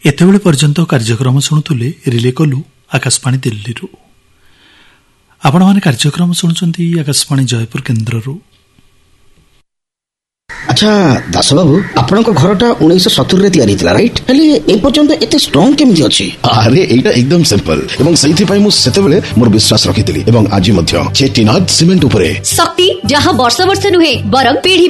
एतेबेले पर्यंत कार्यक्रम शुणुले रिले कलु आकाशवाणी दिल्ली। आपण माने कार्यक्रम शुणुचंती आकाशवाणी जयपुर केन्द्ररू। अच्छा दास बाबू आपण घरटा 1970 रे तैयारी थिला राइट हेले ए पर्यंत एते स्ट्रांग केमति अछि? अरे एटा एकदम सिंपल एवं सही पई मु सेतेबेले मोर विश्वास रखितली एवं आज मध्य चेटिनाद सीमेंट उपरे शक्ति जहां वर्ष वर्ष नुहे बरम पीढ़ी